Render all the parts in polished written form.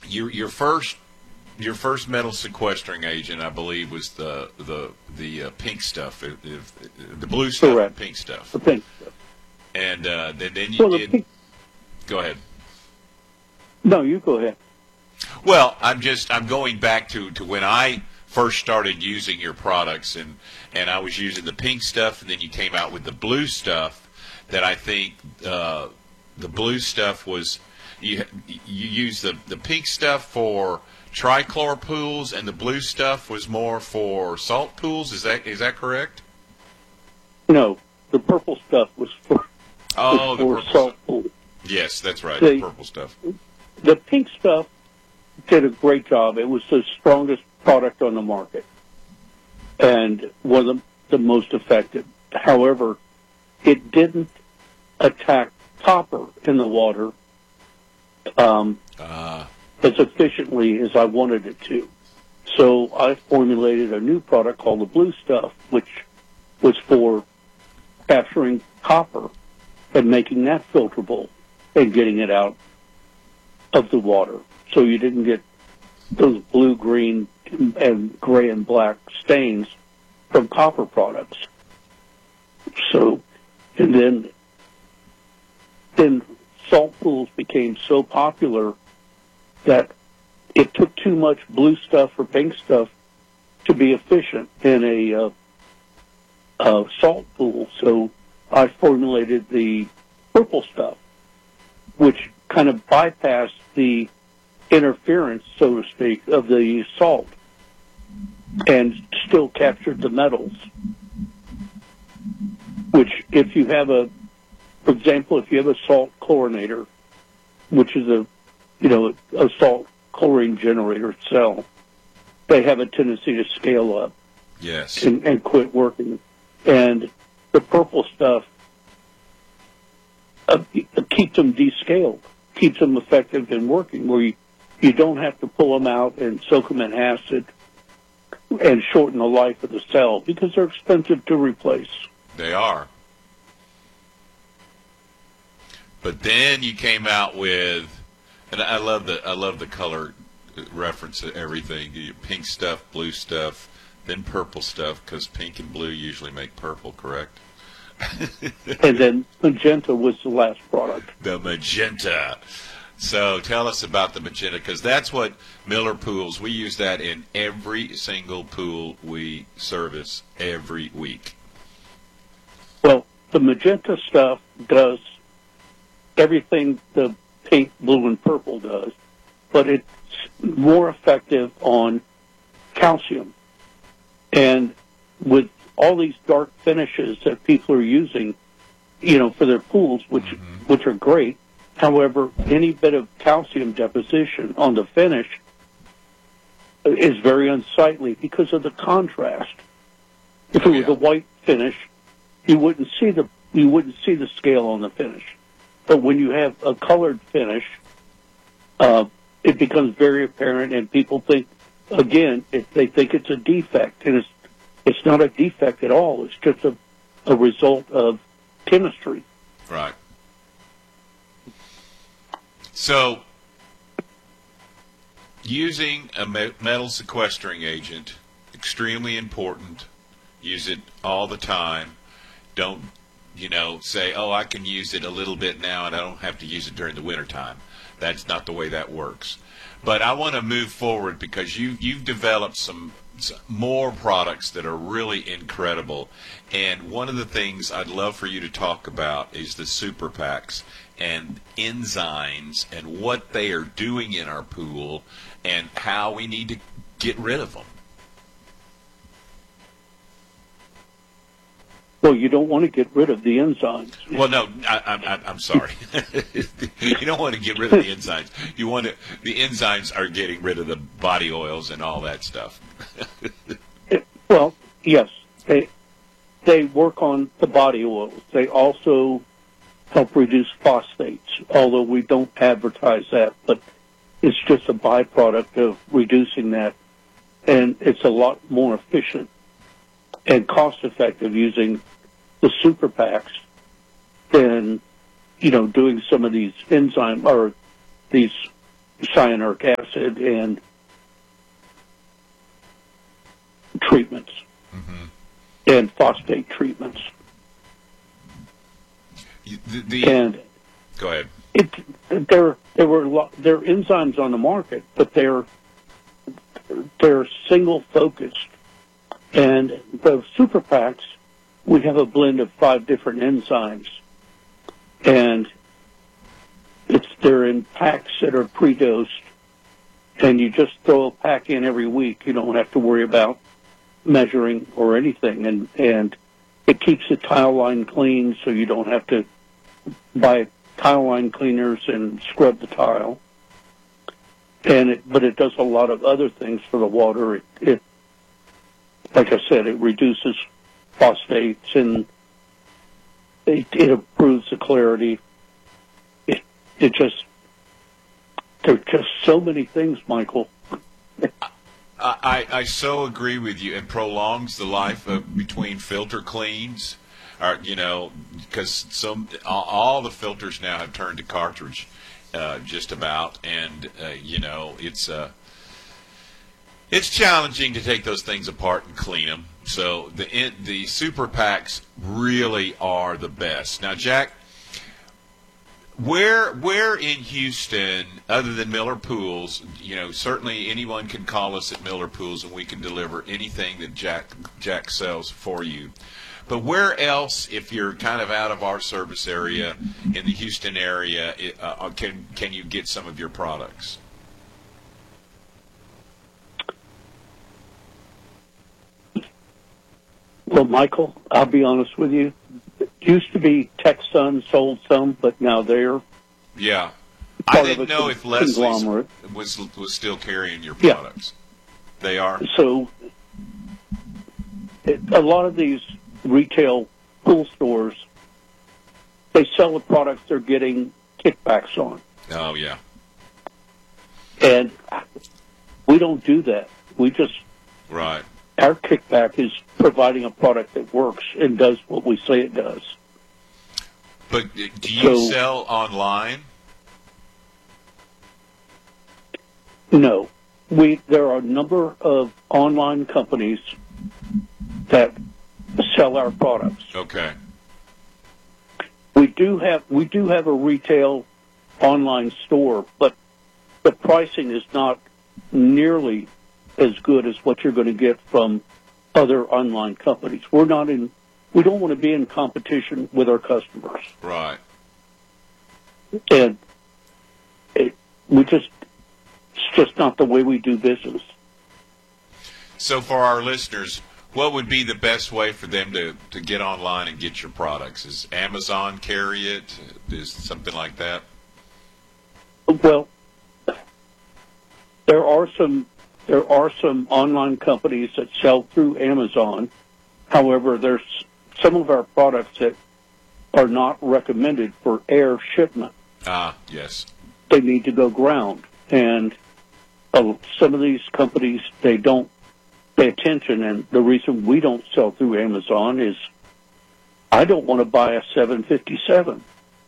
your first metal sequestering agent, I believe, was the pink stuff, the blue stuff, Correct. and pink stuff, The pink stuff. and then you Well, the did. pink, Go ahead. no, you go ahead. Well, I'm going back to when I first started using your products, and I was using the pink stuff, and then you came out with the blue stuff. That I think the blue stuff was you used the pink stuff for trichlor pools, and the blue stuff was more for salt pools. Is that correct? No, the purple stuff was for, Oh, the for purple salt stuff. pool. Yes, that's right. The- The purple stuff. The pink stuff did a great job. It was the strongest product on the market and was the most effective. However, it didn't attack copper in the water as efficiently as I wanted it to. So I formulated a new product called the blue stuff, which was for capturing copper and making that filterable and getting it out of the water. So you didn't get those blue, green, and gray and black stains from copper products. So, and then salt pools became so popular that it took too much blue stuff or pink stuff to be efficient in a salt pool. So I formulated the purple stuff, which kind of bypassed the interference, so to speak, of the salt and still captured the metals. Which, if you have for example, if you have a salt chlorinator, which is a salt chlorine generator cell, they have a tendency to scale up. Yes. And quit working. And the purple stuff keeps them descaled, keeps them effective in working, where you don't have to pull them out and soak them in acid and shorten the life of the cell because they're expensive to replace. They are. But then you came out with, and I love the color reference to everything. Pink stuff, blue stuff, then purple stuff, because pink and blue usually make purple, correct? And then magenta was the last product. The magenta. So tell us about the magenta, because that's what Miller Pools, we use that in every single pool we service every week. Well, the magenta stuff does everything the pink, blue, and purple does, but it's more effective on calcium. And with all these dark finishes that people are using, for their pools, which are great, however, any bit of calcium deposition on the finish is very unsightly because of the contrast. If it was a white finish, you wouldn't see the scale on the finish. But when you have a colored finish, it becomes very apparent, and people think, again, they think it's a defect, and it's not a defect at all. It's just a result of chemistry. Right. So, using a metal sequestering agent, extremely important. Use it all the time. Don't, say, oh, I can use it a little bit now and I don't have to use it during the wintertime. That's not the way that works. But I want to move forward because you've developed some more products that are really incredible. And one of the things I'd love for you to talk about is the super packs and enzymes and what they are doing in our pool and how we need to get rid of them. Well, you don't want to get rid of the enzymes. Well, no, I'm sorry. You don't want to get rid of the enzymes. The enzymes are getting rid of the body oils and all that stuff. Well, yes, they work on the body oils. They also help reduce phosphates, although we don't advertise that, but it's just a byproduct of reducing that, and it's a lot more efficient and cost-effective using the super packs than, doing some of these enzyme or these cyanuric acid and treatments and phosphate treatments. And go ahead. There are enzymes on the market, but they're single focused. And the super packs, we have a blend of 5 different enzymes, and they're in packs that are pre-dosed, and you just throw a pack in every week. You don't have to worry about measuring or anything, and it keeps the tile line clean, so you don't have to buy tile line cleaners and scrub the tile. But it does a lot of other things for the water. It like I said, it reduces phosphates and it improves the clarity. There are just so many things, Michael. I so agree with you. It prolongs the life of between filter cleans, because all the filters now have turned to cartridge, just about, and it's challenging to take those things apart and clean them. So the super packs really are the best. Now, Jack, where in Houston, other than Miller Pools, certainly anyone can call us at Miller Pools and we can deliver anything that Jack sells for you. But where else, if you're kind of out of our service area in the Houston area, can you get some of your products? Well, Michael, I'll be honest with you. It used to be TechSun sold some, but now they're I didn't know if Leslie's was still carrying your products. Yeah. They are. So a lot of these retail pool stores, they sell the products they're getting kickbacks on. Oh yeah. And we don't do that. We just right. Our kickback is providing a product that works and does what we say it does. But do you sell online? No. There are a number of online companies that sell our products. Okay. We do have a retail online store, but the pricing is not nearly as good as what you're going to get from other online companies. We don't want to be in competition with our customers. Right. And it's just not the way we do business. So for our listeners, what would be the best way for them to get online and get your products? Is Amazon carry it? Is something like that? Well, there are some online companies that sell through Amazon. However, there's some of our products that are not recommended for air shipment. Yes. They need to go ground. And some of these companies, they don't pay attention. And the reason we don't sell through Amazon is I don't want to buy a 757.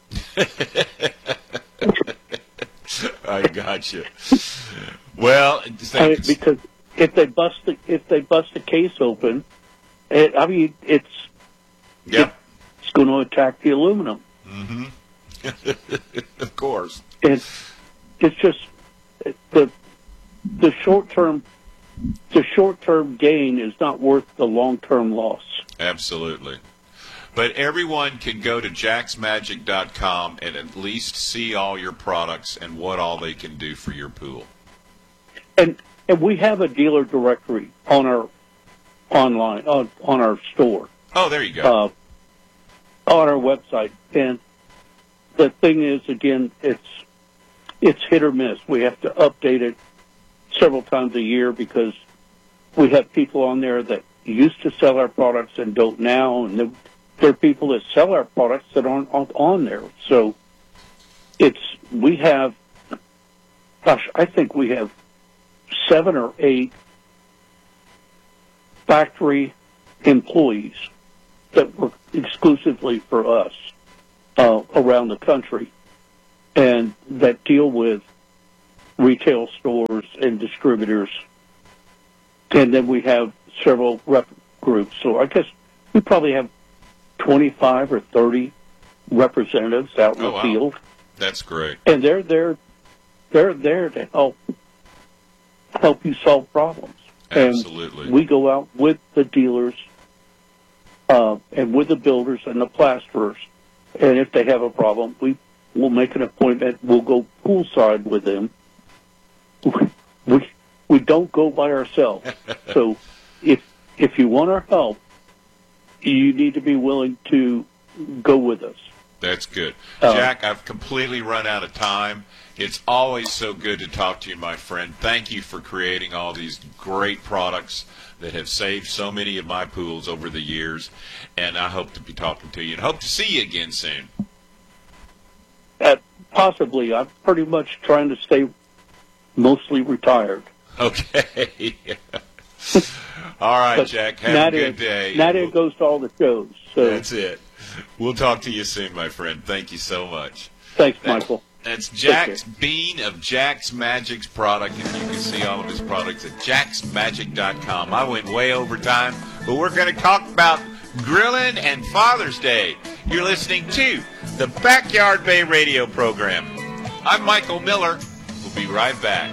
I got you. Well, because if they bust the case open, it's going to attack the aluminum. Mm-hmm. Of course. And it's just the short term gain is not worth the long term loss. Absolutely. But everyone can go to jacksmagic.com and at least see all your products and what all they can do for your pool. And we have a dealer directory on our online on our store. Oh, there you go. On our website. And the thing is, again, it's hit or miss. We have to update it several times a year because we have people on there that used to sell our products and don't now, and there are people that sell our products that aren't on there. So I think we have 7 or 8 factory employees that work exclusively for us around the country and that deal with retail stores and distributors. And then we have several rep groups. So I guess we probably have 25 or 30 representatives out in the field. That's great. And they're there to help you solve problems. Absolutely. And we go out with the dealers and with the builders and the plasterers. And if they have a problem, we'll make an appointment. We'll go poolside with them. We don't go by ourselves. So if you want our help, you need to be willing to go with us. That's good. Jack, I've completely run out of time. It's always so good to talk to you, my friend. Thank you for creating all these great products that have saved so many of my pools over the years. And I hope to be talking to you and hope to see you again soon. Possibly. I'm pretty much trying to stay mostly retired. Okay. All right, Jack. Have a good day. Nadia goes to all the shows. So. That's it. We'll talk to you soon, my friend. Thank you so much. Thanks, Michael. That's Jax Bean of Jax Magic's product, and you can see all of his products at jaxmagic.com. I went way over time, but we're going to talk about grilling and Father's Day. You're listening to the Backyard Bay radio program. I'm Michael Miller. We'll be right back.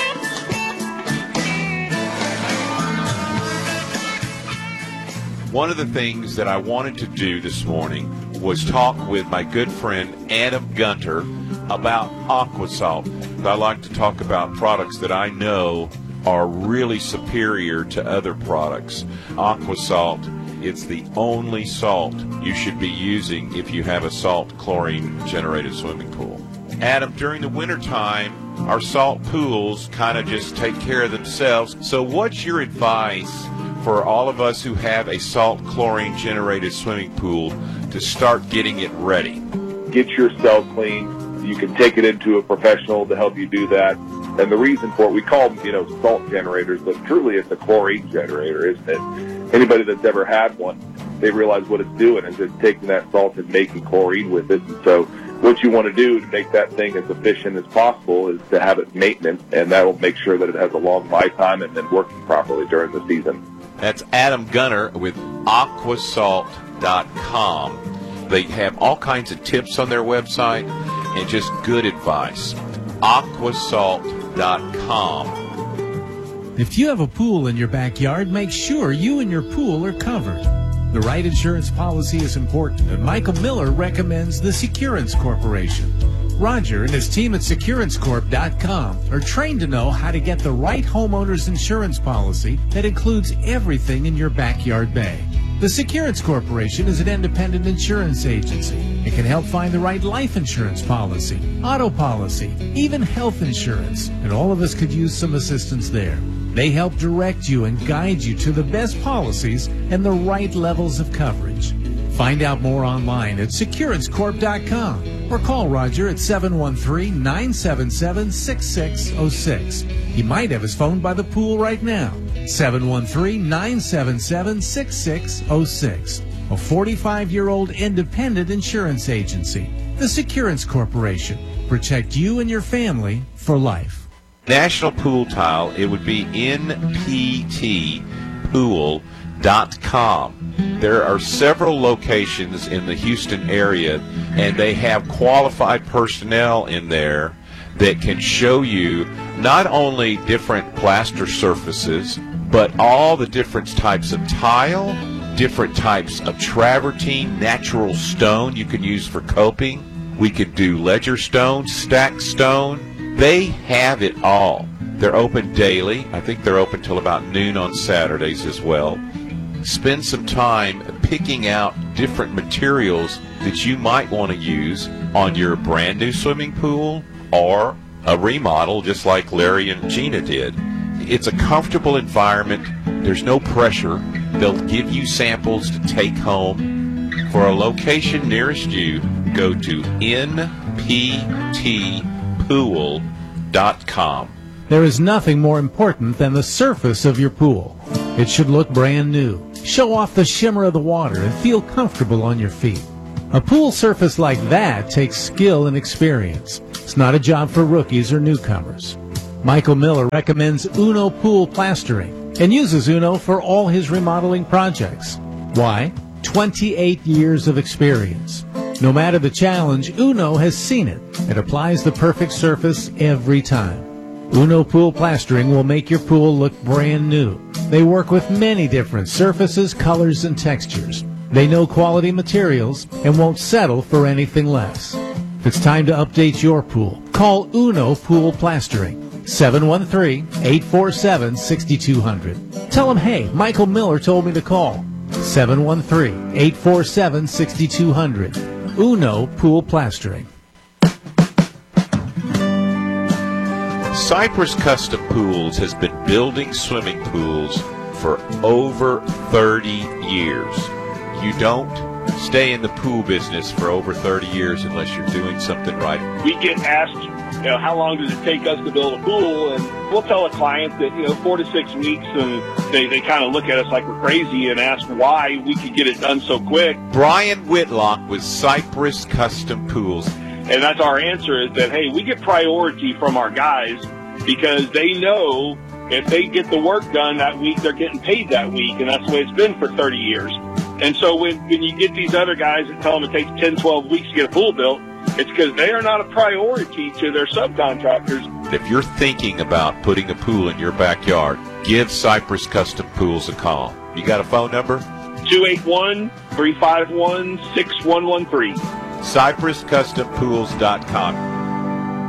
One of the things that I wanted to do this morning was talk with my good friend Adam Gunter about AquaSalt. I like to talk about products that I know are really superior to other products. AquaSalt, it's the only salt you should be using if you have a salt chlorine generated swimming pool. Adam, during the wintertime, our salt pools kind of just take care of themselves. So what's your advice for all of us who have a salt chlorine generated swimming pool to start getting it ready? Get your cell clean. You can take it into a professional to help you do that. And the reason for it, we call them, salt generators, but truly it's a chlorine generator, isn't it? Anybody that's ever had one, they realize what it's doing is it's taking that salt and making chlorine with it. And so what you want to do to make that thing as efficient as possible is to have it maintenance, and that will make sure that it has a long lifetime and then working properly during the season. That's Adam Gunter with aquasalt.com. They have all kinds of tips on their website and just good advice. aquasalt.com. If you have a pool in your backyard, make sure you and your pool are covered. The right insurance policy is important, and Michael Miller recommends the Securance Corporation. Roger and his team at SecuranceCorp.com are trained to know how to get the right homeowner's insurance policy that includes everything in your backyard bay. The Securance Corporation is an independent insurance agency. It can help find the right life insurance policy, auto policy, even health insurance, and all of us could use some assistance there. They help direct you and guide you to the best policies and the right levels of coverage. Find out more online at SecuranceCorp.com or call Roger at 713-977-6606. He might have his phone by the pool right now. 713-977-6606. A 45-year-old independent insurance agency. The Securance Corporation. Protect you and your family for life. National Pool Tile, it would be nptpool.com. There are several locations in the Houston area, and they have qualified personnel in there that can show you not only different plaster surfaces, but all the different types of tile, different types of travertine, natural stone you can use for coping. We could do ledger stone, stack stone. They have it all. They're open daily. I think they're open till about noon on Saturdays as well. Spend some time picking out different materials that you might want to use on your brand new swimming pool or a remodel just like Larry and Gina did. It's a comfortable environment. There's no pressure. They'll give you samples to take home. For a location nearest you, go to nptpool.com. There is nothing more important than the surface of your pool. It should look brand new, show off the shimmer of the water, and feel comfortable on your feet. A pool surface like that takes skill and experience. It's not a job for rookies or newcomers. Michael Miller recommends Uno Pool Plastering and uses Uno for all his remodeling projects. Why? 28 years of experience. No matter the challenge, Uno has seen it and applies the perfect surface every time. Uno Pool Plastering will make your pool look brand new. They work with many different surfaces, colors, and textures. They know quality materials and won't settle for anything less. If it's time to update your pool, call Uno Pool Plastering, 713-847-6200. Tell them, hey, Michael Miller told me to call. 713-847-6200. Uno Pool Plastering. Cypress Custom Pools has been building swimming pools for over 30 years. You don't stay in the pool business for over 30 years unless you're doing something right. We get asked, how long does it take us to build a pool? And we'll tell a client that, 4 to 6 weeks, and they kind of look at us like we're crazy and ask why we could get it done so quick. Brian Whitlock with Cypress Custom Pools. And that's our answer, is that, hey, we get priority from our guys because they know if they get the work done that week, they're getting paid that week, and that's the way it's been for 30 years. And so when you get these other guys that tell them it takes 10, 12 weeks to get a pool built, it's because they are not a priority to their subcontractors. If you're thinking about putting a pool in your backyard, give Cypress Custom Pools a call. You got a phone number? 281-351-6113. CypressCustomPools.com.